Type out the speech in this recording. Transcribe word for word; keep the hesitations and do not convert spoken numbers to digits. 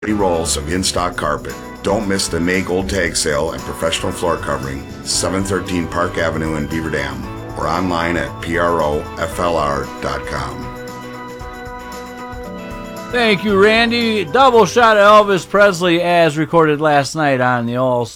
rolls of in-stock carpet. Don't miss the May Gold Tag Sale and professional floor covering, seven thirteen Park Avenue in Beaver Dam, or online at P R O F L R dot com. Thank you, Randy. Double shot of Elvis Presley as recorded last night on the All